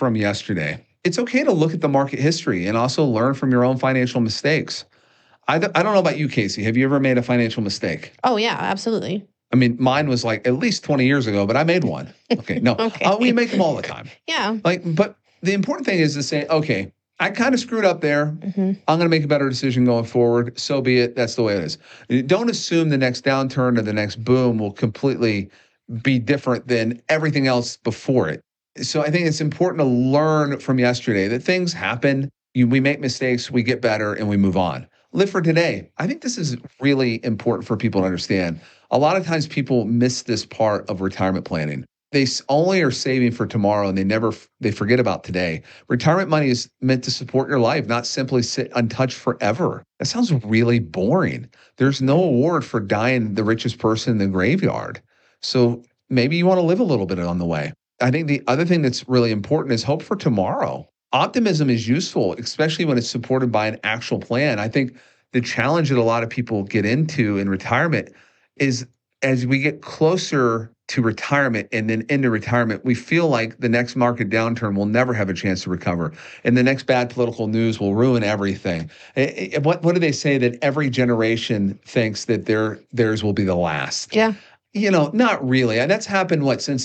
from yesterday. It's okay to look at the market history and also learn from your own financial mistakes. I don't know about you, Casey. Have you ever made a financial mistake? Oh, yeah, absolutely. I mean, mine was like at least 20 years ago, but I made one. Okay, no, Okay. we make them all the time. Yeah. But the important thing is to say, okay, I kind of screwed up there. I'm going to make a better decision going forward. So be it. That's the way it is. Don't assume the next downturn or the next boom will completely be different than everything else before it. So I think it's important to learn from yesterday that things happen. We make mistakes, we get better, and we move on. Live for today. I think this is really important for people to understand. A lot of times people miss this part of retirement planning. They only are saving for tomorrow and they forget about today. Retirement money is meant to support your life, not simply sit untouched forever. That sounds really boring. There's no award for dying the richest person in the graveyard. So maybe you want to live a little bit on the way. I think the other thing that's really important is hope for tomorrow. Optimism is useful, especially when it's supported by an actual plan. I think the challenge that a lot of people get into in retirement is as we get closer to retirement and then into retirement, we feel like the next market downturn will never have a chance to recover. And the next bad political news will ruin everything. What do they say? That every generation thinks that theirs will be the last. Yeah. Not really. And that's happened, since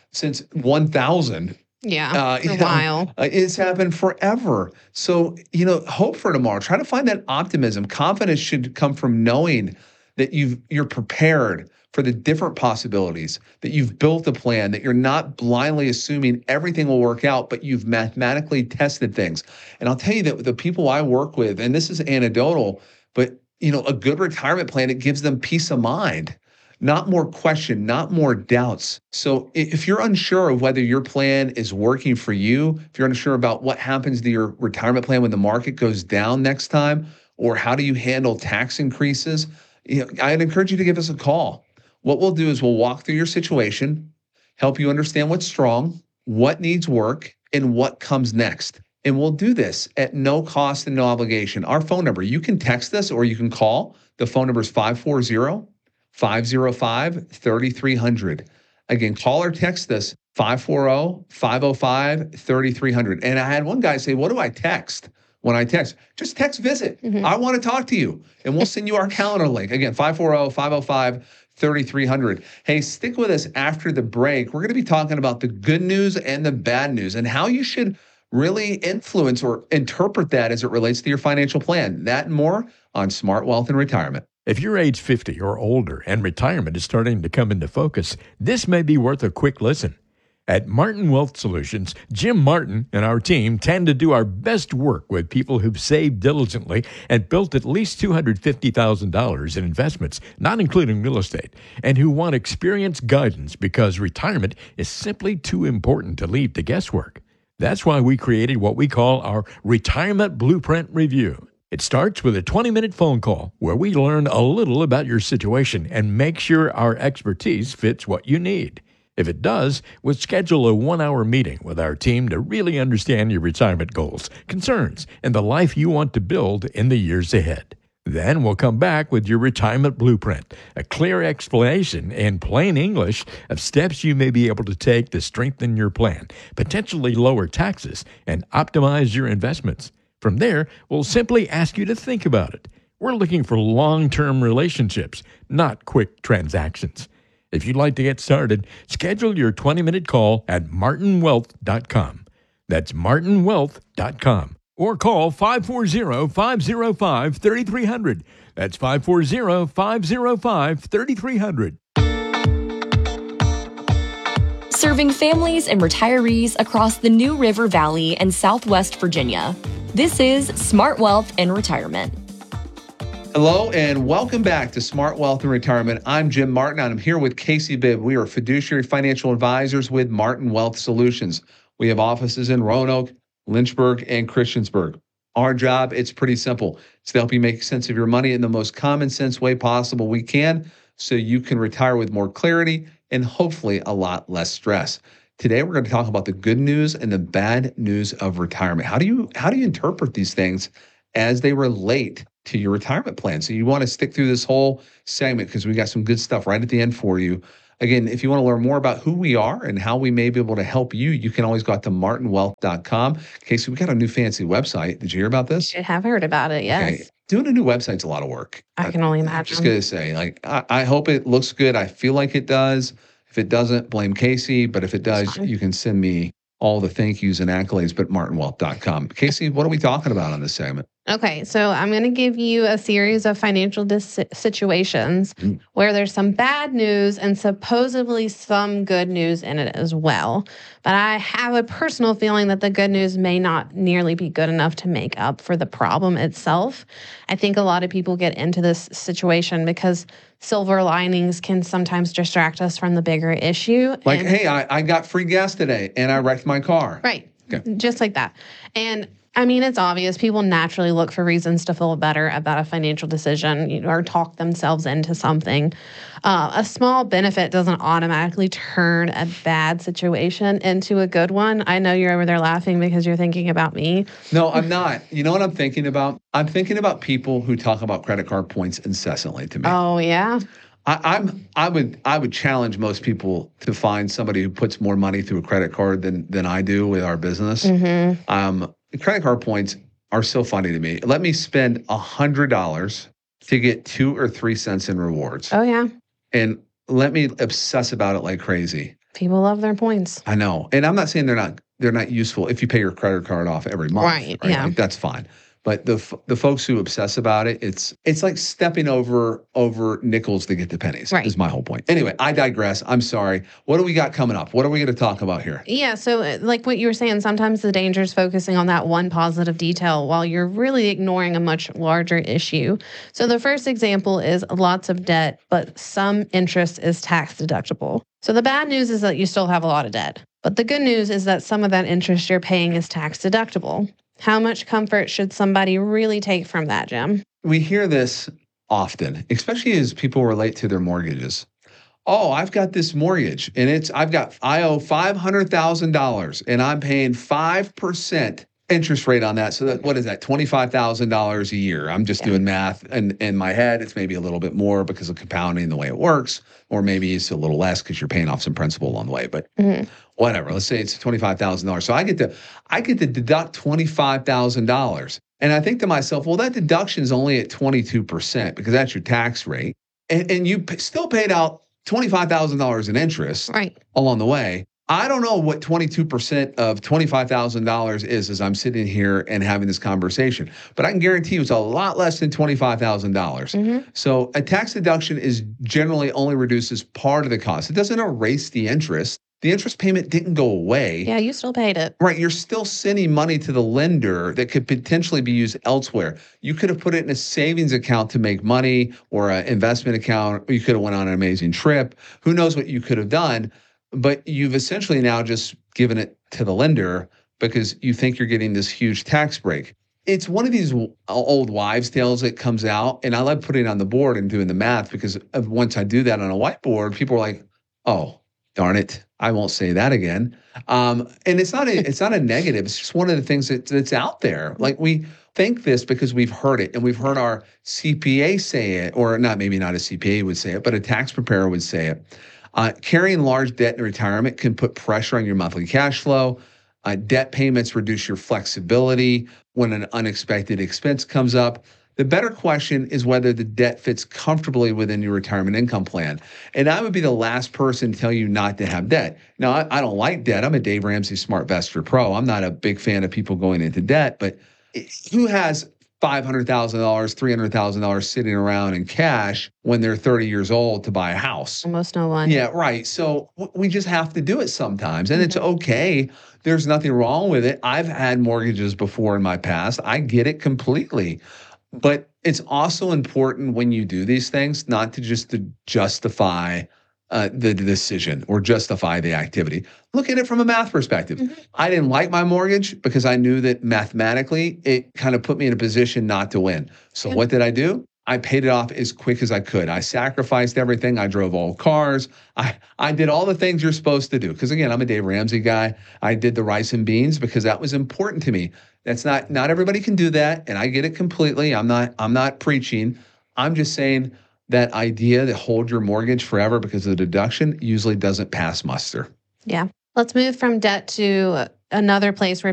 1000. Yeah, for a while. It's happened forever. So, hope for tomorrow. Try to find that optimism. Confidence should come from knowing that you're prepared for the different possibilities, that you've built a plan, that you're not blindly assuming everything will work out, but you've mathematically tested things. And I'll tell you that the people I work with, and this is anecdotal, but a good retirement plan, it gives them peace of mind. Not more question, not more doubts. So if you're unsure of whether your plan is working for you, if you're unsure about what happens to your retirement plan when the market goes down next time, or how do you handle tax increases, I'd encourage you to give us a call. What we'll do is we'll walk through your situation, help you understand what's strong, what needs work, and what comes next. And we'll do this at no cost and no obligation. Our phone number, you can text us or you can call. The phone number is 540-505-3300. Again, call or text us 540-505-3300. And I had one guy say, what do I text when I text? Just text visit. I want to talk to you. And we'll send you our calendar link. Again, 540-505-3300. Hey, stick with us after the break. We're going to be talking about the good news and the bad news and how you should really influence or interpret that as it relates to your financial plan. That and more on Smart Wealth and Retirement. If you're age 50 or older and retirement is starting to come into focus, this may be worth a quick listen. At Martin Wealth Solutions, Jim Martin and our team tend to do our best work with people who've saved diligently and built at least $250,000 in investments, not including real estate, and who want experienced guidance because retirement is simply too important to leave to guesswork. That's why we created what we call our Retirement Blueprint Review. It starts with a 20-minute phone call where we learn a little about your situation and make sure our expertise fits what you need. If it does, we'll schedule a 1-hour meeting with our team to really understand your retirement goals, concerns, and the life you want to build in the years ahead. Then we'll come back with your retirement blueprint, a clear explanation in plain English of steps you may be able to take to strengthen your plan, potentially lower taxes, and optimize your investments. From there, we'll simply ask you to think about it. We're looking for long-term relationships, not quick transactions. If you'd like to get started, schedule your 20-minute call at martinwealth.com. That's martinwealth.com. Or call 540-505-3300. That's 540-505-3300. Serving families and retirees across the New River Valley and Southwest Virginia. This is Smart Wealth and Retirement. Hello and welcome back to Smart Wealth and Retirement. I'm Jim Martin and I'm here with Casey Bibb. We are fiduciary financial advisors with Martin Wealth Solutions. We have offices in Roanoke, Lynchburg, and Christiansburg. Our job, it's pretty simple. It's to help you make sense of your money in the most common sense way possible we can so you can retire with more clarity and hopefully a lot less stress. Today, we're going to talk about the good news and the bad news of retirement. How do you interpret these things as they relate to your retirement plan? So you want to stick through this whole segment because we got some good stuff right at the end for you. Again, if you want to learn more about who we are and how we may be able to help you, you can always go out to martinwealth.com. Casey, we got a new fancy website. Did you hear about this? I have heard about it, yes. Okay. Doing a new website's a lot of work. I can only imagine. I'm just going to say, like, I hope it looks good. I feel like it does. If it doesn't, blame Casey. But if it does, you can send me all the thank yous and accolades, but martinwealth.com. Casey, what are we talking about on this segment? Okay, so I'm going to give you a series of financial situations where there's some bad news and supposedly some good news in it as well. But I have a personal feeling that the good news may not nearly be good enough to make up for the problem itself. I think a lot of people get into this situation because silver linings can sometimes distract us from the bigger issue. Like, hey, I got free gas today and I wrecked my car. Right. Okay. Just like that. And I mean, it's obvious people naturally look for reasons to feel better about a financial decision or talk themselves into something. A small benefit doesn't automatically turn a bad situation into a good one. I know you're over there laughing because you're thinking about me. No, I'm not. You know what I'm thinking about? I'm thinking about people who talk about credit card points incessantly to me. Oh, yeah? I would challenge most people to find somebody who puts more money through a credit card than I do with our business. Mm-hmm. Credit card points are so funny to me. Let me spend $100 to get 2 or 3 cents in rewards. Oh, yeah. And let me obsess about it like crazy. People love their points. I know. And I'm not saying they're not useful if you pay your credit card off every month. Right? Yeah. Like, that's fine. But the folks who obsess about it, it's like stepping over nickels to get to pennies. Right. Is my whole point. Anyway, I digress. I'm sorry. What do we got coming up? What are we going to talk about here? Yeah. So like what you were saying, sometimes the danger is focusing on that one positive detail while you're really ignoring a much larger issue. So the first example is lots of debt, but some interest is tax deductible. So the bad news is that you still have a lot of debt. But the good news is that some of that interest you're paying is tax deductible. How much comfort should somebody really take from that, Jim? We hear this often, especially as people relate to their mortgages. Oh, I've got this mortgage and I owe $500,000 and I'm paying 5% interest rate on that. So that, what is that? $25,000 a year. I'm just doing math and in my head, it's maybe a little bit more because of compounding the way it works, or maybe it's a little less because you're paying off some principal along the way, but whatever. Let's say it's $25,000. So I get to deduct $25,000. And I think to myself, well, that deduction is only at 22% because that's your tax rate. And you still paid out $25,000 in interest along the way. I don't know what 22% of $25,000 is as I'm sitting here and having this conversation, but I can guarantee you it's a lot less than $25,000. So a tax deduction is generally only reduces part of the cost. It doesn't erase the interest. The interest payment didn't go away. Yeah, you still paid it. Right. You're still sending money to the lender that could potentially be used elsewhere. You could have put it in a savings account to make money or an investment account. Or you could have went on an amazing trip. Who knows what you could have done? But you've essentially now just given it to the lender because you think you're getting this huge tax break. It's one of these old wives' tales that comes out, and I love putting it on the board and doing the math because once I do that on a whiteboard, people are like, oh, darn it, I won't say that again. And it's not a negative. It's just one of the things that's out there. Like we think this because we've heard it and we've heard our CPA say it, or maybe not a CPA would say it, but a tax preparer would say it. Carrying large debt in retirement can put pressure on your monthly cash flow. Debt payments reduce your flexibility when an unexpected expense comes up. The better question is whether the debt fits comfortably within your retirement income plan. And I would be the last person to tell you not to have debt. Now, I don't like debt. I'm a Dave Ramsey SmartVestor Pro. I'm not a big fan of people going into debt, but who has $500,000, $300,000 sitting around in cash when they're 30 years old to buy a house? Almost no one. Yeah, right. So we just have to do it sometimes. And it's okay. There's nothing wrong with it. I've had mortgages before in my past. I get it completely. But it's also important when you do these things not to just to justify the decision or justify the activity. Look at it from a math perspective. I didn't like my mortgage because I knew that mathematically it kind of put me in a position not to win. So what did I do? I paid it off as quick as I could. I sacrificed everything. I drove old cars. I did all the things you're supposed to do. Because again, I'm a Dave Ramsey guy. I did the rice and beans because that was important to me. That's not everybody can do that. And I get it completely. I'm not preaching. I'm just saying that idea that hold your mortgage forever because of the deduction usually doesn't pass muster. Yeah. Let's move from debt to another place where